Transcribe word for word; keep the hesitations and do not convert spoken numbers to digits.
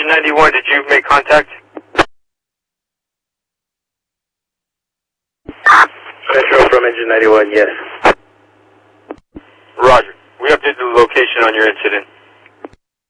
Engine ninety-one, did you make contact? Metro from Engine ninety-one, yes. Roger. We updated the location on your incident.